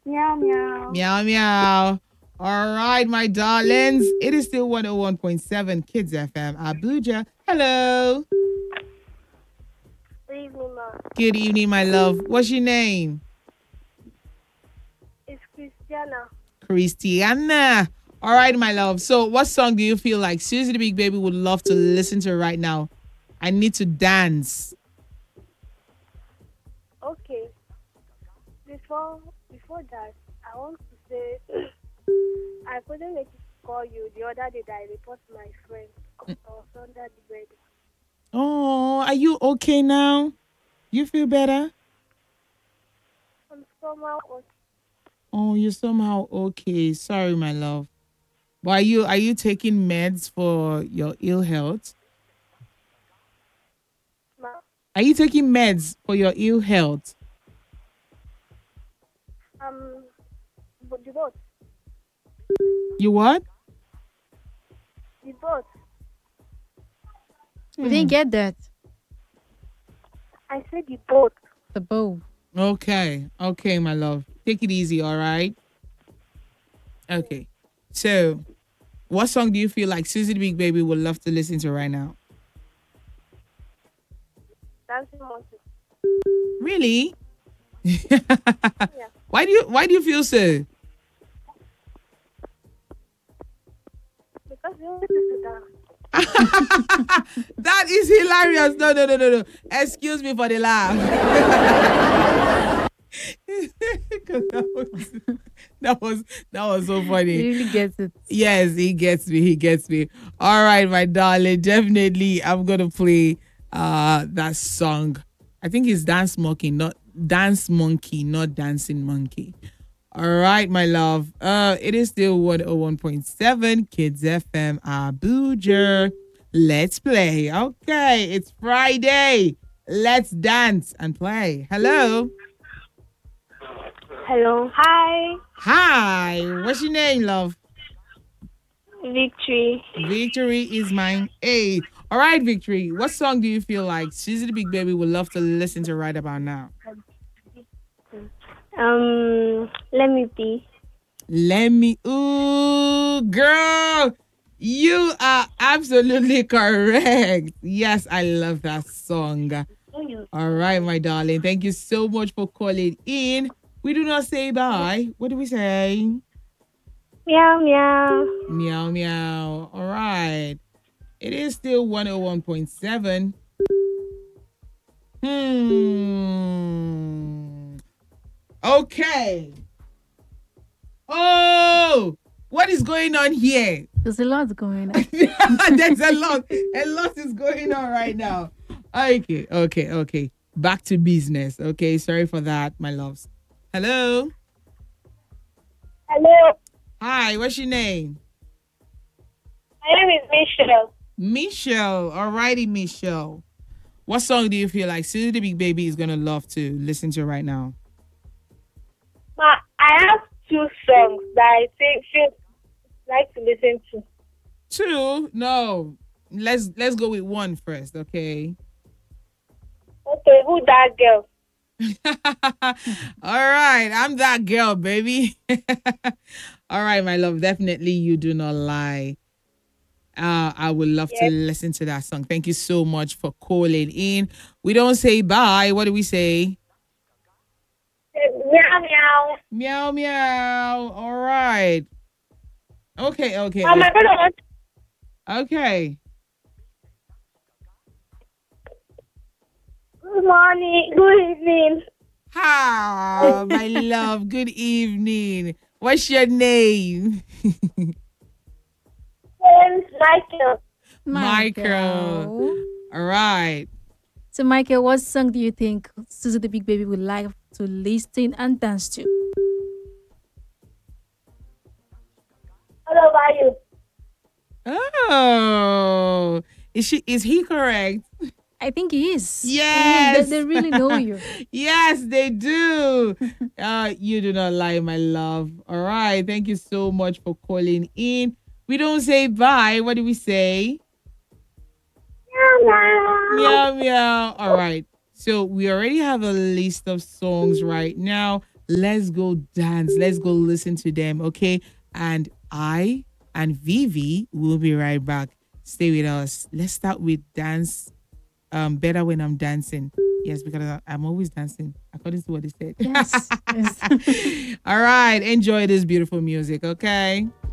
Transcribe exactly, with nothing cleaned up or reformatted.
Meow meow. Meow, meow. All right, my darlings. It is still one oh one point seven Kids F M Abuja. Hello. Good evening, ma. Good evening, my love. What's your name? It's Christiana. Christiana. All right, my love. So, what song do you feel like Susie the Big Baby would love to listen to right now? I need to dance. Okay. Before before that, I want to say I couldn't make it to call you the other day that I reported my friend because I was under the bed. Oh, are you okay now? You feel better? I'm somehow was Oh, you're somehow okay. Sorry, my love. But are you are you taking meds for your ill health? ma. Are you taking meds for your ill health? Um, but the boat, You what? the boat. We didn't Hmm. get that. I said the boat. The bow. Okay. Okay, my love. Take it easy, all right? Yeah. Okay. So, what song do you feel like Susie the Big Baby would love to listen to right now? Dancing monkey. Really? Yeah. why do you why do you feel so? Because we wanted to dance. That is hilarious. No, no, no, no, no. Excuse me for the laugh. 'Cause that was that was that was so He funny. really gets it. Yes, he gets me. He gets me. All right, my darling. Definitely, I'm gonna play uh that song. I think it's Dance Monkey, not Dance Monkey, not Dancing Monkey. All right, my love. Uh, it is still one oh one point seven Kids F M Abuja. Let's play. Okay, it's Friday. Let's dance and play. Hello. Hello. Hi. Hi. What's your name, love? Victory. Victory is mine. Hey. All right, Victory. What song do you feel like Susie the Big Baby would love to listen to right about now? Um, let me be. Let me. Ooh, girl. You are absolutely correct. Yes, I love that song. All right, my darling. Thank you so much for calling in. We do not say bye. What do we say? Meow meow. Meow, meow. All right. It is still one oh one point seven. Hmm. Okay. Oh, what is going on here? There's a lot going on. There's a lot. A lot is going on right now. Okay, okay, okay. Back to business. Okay, sorry for that, my loves. Hello. Hello. Hi, what's your name? My name is Michelle. Michelle. Alrighty, Michelle. What song do you feel like Susie the Big Baby is gonna love to listen to right now? Ma, I have two songs that I think feel like to listen to. Two? No. Let's let's go with one first, okay? Okay, who that girl? All right, I'm that girl, baby. All right, my love. Definitely, you do not lie. Uh, I would love to Yes. listen to that song. Thank you so much for calling in. We don't say bye. What do we say? Meow meow. Meow meow. All right. Okay, okay, Oh, my okay. brother wants. Okay. Good morning. Good evening. Hi, my love. Good evening. What's your name? James Michael. Michael. All right. So, Michael, what song do you think Susie the Big Baby would like to listen and dance to? What about you? Oh, is she? Is he correct? I think he is. Mm, they, Yes. they really know you. Yes, they do. Uh, you do not lie, my love. All right. Thank you so much for calling in. We don't say bye. What do we say? Meow meow. Meow, meow. All right. So we already have a list of songs right now. Let's go dance. Let's go listen to them. Okay. And I and Vivi will be right back. Stay with us. Let's start with dance. Um, better when I'm dancing. Yes, because I- I'm always dancing, according to what they said. Yes. Yes. All right. Enjoy this beautiful music. Okay.